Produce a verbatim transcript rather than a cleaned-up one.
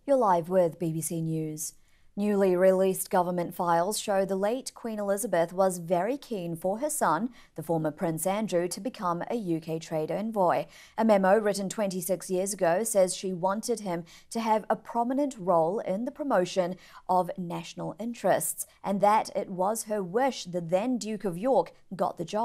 You're live with B B C News. Newly released government files show the late Queen Elizabeth was very keen for her son, the former Prince Andrew, to become a U K trade envoy. A memo written twenty-six years ago says she wanted him to have a prominent role in the promotion of national interests, and that it was her wish the then Duke of York got the job.